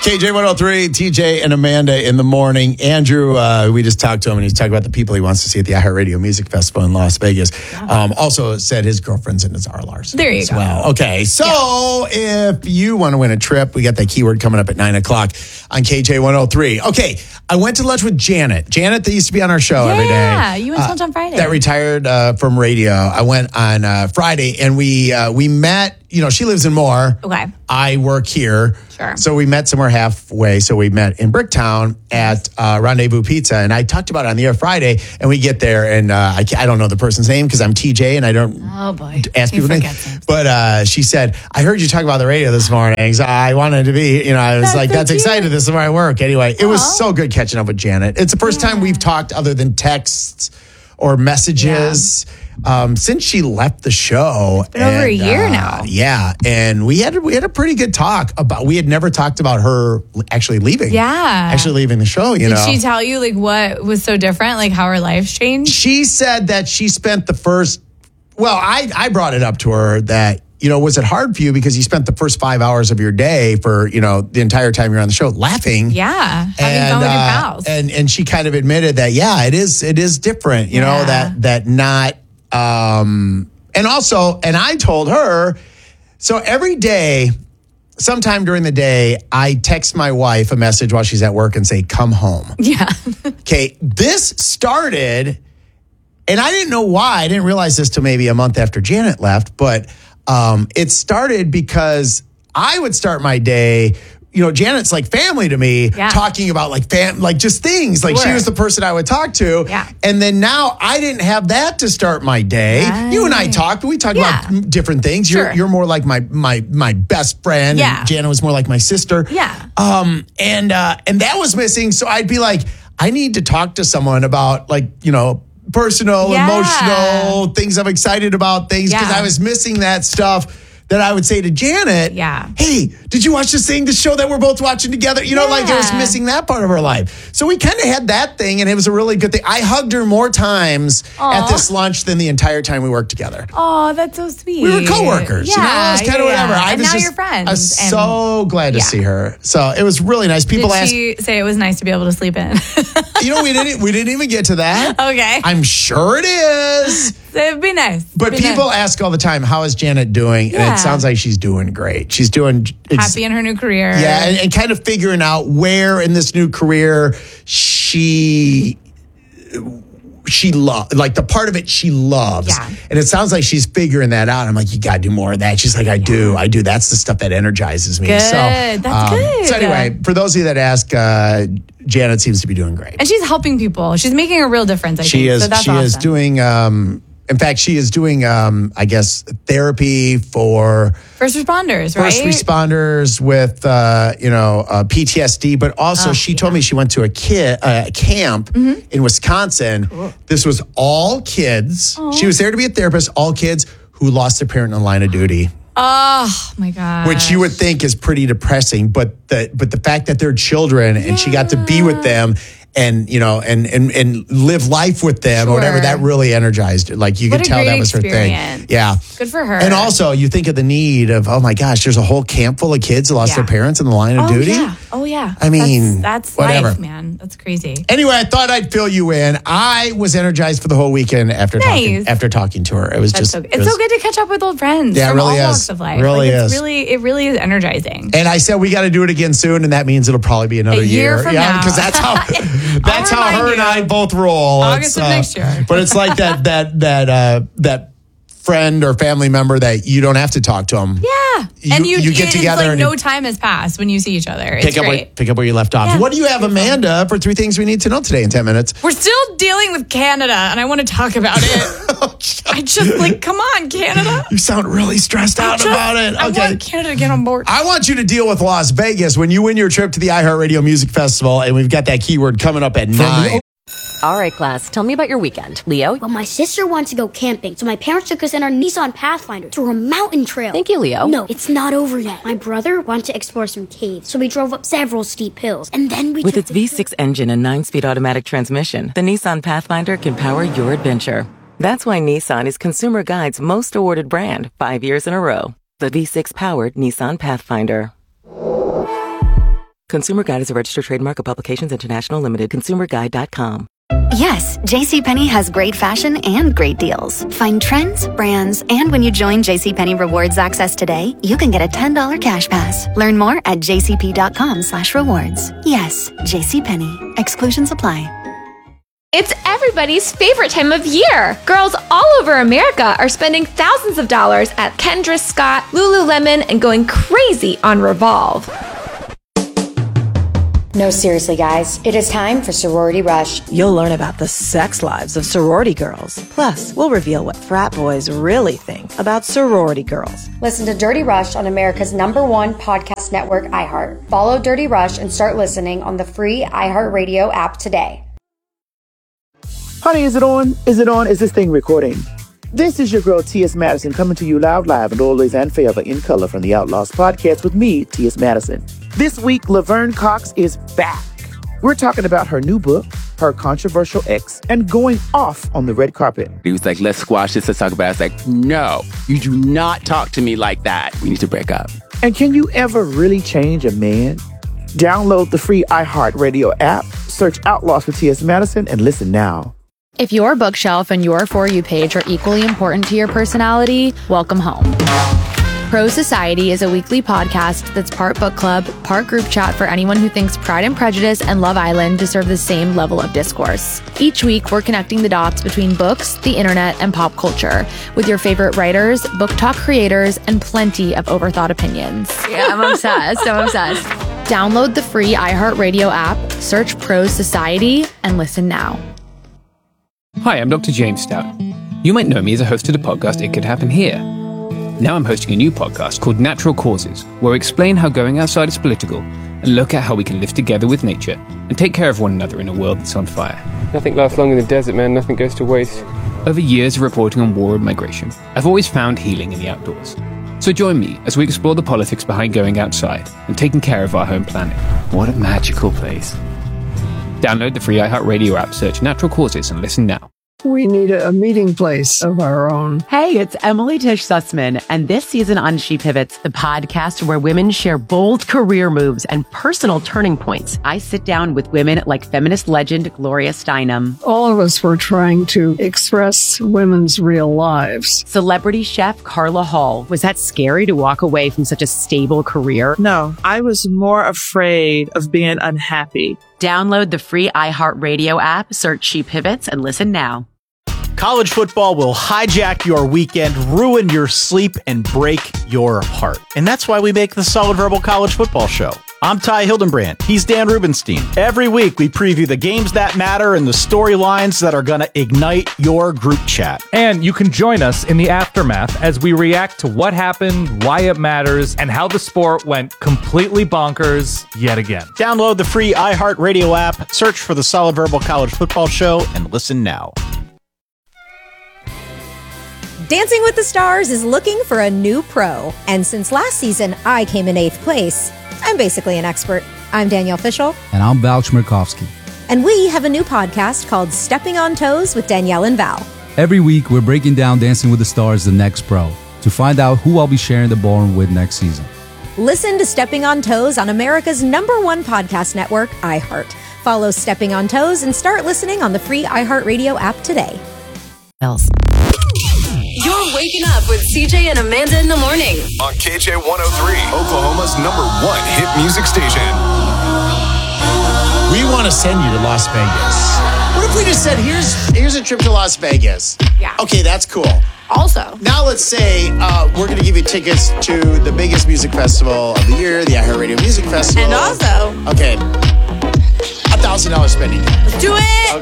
KJ 103, TJ and Amanda in the morning. Andrew, we just talked to him and he's talking about the people he wants to see at the iHeartRadio Music Festival in Las Vegas. Also said his girlfriend's into Zara Larson. There you go. Well. Okay, so if you want to win a trip, we got that keyword coming up at 9 o'clock on KJ 103. Okay, I went to lunch with Janet. Janet that used to be on our show every day. Yeah, you went to lunch on Friday. That retired from radio. I went on Friday and we met. You know, she lives in Moore. Okay. I work here. Sure. So we met somewhere halfway. So we met in Bricktown at Rendezvous Pizza. And I talked about it on the air Friday. And we get there and I don't know the person's name because I'm TJ and I don't ask people names. But she said, I heard you talk about the radio this morning. So I wanted to be, I was that's excited. This is where I work. Anyway, it was so good catching up with Janet. It's the first time we've talked other than texts or messages. Since she left the show. It's been over a year now. Yeah. And we had a pretty good talk about, we had never talked about her actually leaving. Yeah. Actually leaving the show, Did she tell you what was so different, how her life's changed? She said that she spent the first, I brought it up to her that, was it hard for you because you spent the first 5 hours of your day for, the entire time you're on the show laughing. Yeah. Having fun with your pals. And she kind of admitted that, it is different, that not, and I told her, so every day, sometime during the day, I text my wife a message while she's at work and say, come home. Yeah. Okay. This started, and I didn't know why. I didn't realize this till maybe a month after Janet left, but it started because I would start my day. Janet's like family to me, talking about just things. She was the person I would talk to. Yeah. And then now I didn't have that to start my day. Right. You and I talked, but we talked about different things. Sure. You're more like my best friend. Yeah. And Janet was more like my sister. Yeah. And that was missing. So I'd be like, I need to talk to someone about personal, emotional things I'm excited about things because I was missing that stuff. That I would say to Janet, hey, did you watch the show that we're both watching together? I was missing that part of her life. So we kind of had that thing, and it was a really good thing. I hugged her more times at this lunch than the entire time we worked together. Oh, that's so sweet. We were coworkers. Yeah, it was kind of whatever. And now you're friends. I was so glad to see her. So it was really nice. People Did she say it was nice to be able to sleep in? We didn't even get to that. Okay. I'm sure it is. It'd be nice. But people ask all the time, how is Janet doing? And it sounds like she's doing great. She's doing happy in her new career. Yeah, and kind of figuring out where in this new career she loves, the part of it she loves. Yeah. And it sounds like she's figuring that out. I'm like, you got to do more of that. She's like, I do. That's the stuff that energizes me. Good. So, that's good. So anyway, for those of you that ask, Janet seems to be doing great. And she's helping people. She's making a real difference, I think. She is. So that's she awesome. is doing, in fact, she is doing, I guess, therapy for first responders, right? First responders with, PTSD. But also, she told me she went to a camp in Wisconsin. Cool. This was all kids. Oh. She was there to be a therapist, all kids who lost their parent in the line of duty. Oh my God! Which you would think is pretty depressing, but the fact that they're children and she got to be with them and live life with them or whatever, that really energized her. You could tell that was her thing. Yeah, good for her. And also, you think of the need of, oh my gosh, there's a whole camp full of kids who lost their parents in the line of duty. Yeah. Oh yeah. I mean, that's whatever, life, man. That's crazy. Anyway, I thought I'd fill you in. I was energized for the whole weekend after talking to her. It was it's so good to catch up with old friends. Yeah, from it really all is. Walks of life. It really is. It really is energizing. And I said we got to do it again soon, and that means it'll probably be another year from now. Because that's how her and I both roll. August of next year. But it's like that friend or family member that you don't have to talk to them. Yeah. You get together and no time has passed when you see each other. It's great. Pick up where you left off. Yeah, what do you have, Amanda, for 3 things we need to know today in 10 minutes? We're still dealing with Canada, and I want to talk about it. I just come on, Canada. You sound really stressed out about it. I want Canada to get on board. I want you to deal with Las Vegas when you win your trip to the iHeartRadio Music Festival, and we've got that keyword coming up at 9. All right, class, tell me about your weekend. Leo? Well, my sister wants to go camping, so my parents took us in our Nissan Pathfinder through a mountain trail. Thank you, Leo. No, it's not over yet. My brother wanted to explore some caves, so we drove up several steep hills, and then we With its V6 engine and 9-speed automatic transmission, the Nissan Pathfinder can power your adventure. That's why Nissan is Consumer Guide's most awarded brand 5 years in a row. The V6-powered Nissan Pathfinder. Consumer Guide is a registered trademark of Publications International Limited. ConsumerGuide.com. Yes, JCPenney has great fashion and great deals. Find trends, brands, and when you join JCPenney Rewards Access today, you can get a $10 cash pass. Learn more at jcp.com/rewards. Yes, JCPenney. Exclusions apply. It's everybody's favorite time of year. Girls all over America are spending thousands of dollars at Kendra Scott, Lululemon, and going crazy on Revolve. No, seriously, guys. It is time for Sorority Rush. You'll learn about the sex lives of sorority girls. Plus, we'll reveal what frat boys really think about sorority girls. Listen to Dirty Rush on America's #1 podcast network, iHeart. Follow Dirty Rush and start listening on the free iHeartRadio app today. Honey, is it on? Is it on? Is this thing recording? This is your girl, T.S. Madison, coming to you loud, live, and always and forever in color from the Outlaws podcast with me, T.S. Madison. This week, Laverne Cox is back. We're talking about her new book, her controversial ex, and going off on the red carpet. He was like, let's squash this, let's talk about it. I was like, no, you do not talk to me like that. We need to break up. And can you ever really change a man? Download the free iHeartRadio app, search Outlaws for T.S. Madison, and listen now. If your bookshelf and your For You page are equally important to your personality, welcome home. Pro Society is a weekly podcast that's part book club, part group chat for anyone who thinks Pride and Prejudice and Love Island deserve the same level of discourse. Each week, we're connecting the dots between books, the internet, and pop culture with your favorite writers, book talk creators, and plenty of overthought opinions. Yeah, I'm obsessed. Download the free iHeartRadio app, search Pro Society, and listen now. Hi, I'm Dr. James Stout. You might know me as a host of the podcast It Could Happen Here. Now I'm hosting a new podcast called Natural Causes, where I explain how going outside is political and look at how we can live together with nature and take care of one another in a world that's on fire. Nothing lasts long in the desert, man. Nothing goes to waste. Over years of reporting on war and migration, I've always found healing in the outdoors. So join me as we explore the politics behind going outside and taking care of our home planet. What a magical place. Download the free iHeartRadio app, search Natural Causes, and listen now. We need a meeting place of our own. Hey, it's Emily Tish Sussman, and this season on She Pivots, the podcast where women share bold career moves and personal turning points. I sit down with women like feminist legend Gloria Steinem. All of us were trying to express women's real lives. Celebrity chef Carla Hall. Was that scary to walk away from such a stable career? No, I was more afraid of being unhappy. Download the free iHeartRadio app, search She Pivots, and listen now. College football will hijack your weekend, ruin your sleep, and break your heart. And that's why we make the Solid Verbal College Football Show. I'm Ty Hildenbrand. He's Dan Rubenstein. Every week, we preview the games that matter and the storylines that are going to ignite your group chat. And you can join us in the aftermath as we react to what happened, why it matters, and how the sport went completely bonkers yet again. Download the free iHeartRadio app, search for the Solid Verbal College Football Show, and listen now. Dancing with the Stars is looking for a new pro. And since last season, I came in 8th place. I'm basically an expert. I'm Danielle Fishel. And I'm Val Chmerkovsky. And we have a new podcast called Stepping on Toes with Danielle and Val. Every week, we're breaking down Dancing with the Stars, the next pro, to find out who I'll be sharing the ballroom with next season. Listen to Stepping on Toes on America's #1 podcast network, iHeart. Follow Stepping on Toes and start listening on the free iHeartRadio app today. You're waking up with CJ and Amanda in the morning on KJ 103, Oklahoma's #1 hit music station. We want to send you to Las Vegas. What if we just said, here's a trip to Las Vegas? Yeah. Okay, that's cool. Also, now let's say we're going to give you tickets to the biggest music festival of the year, the iHeartRadio Music Festival. And also, okay, $1,000 spending. Let's do it.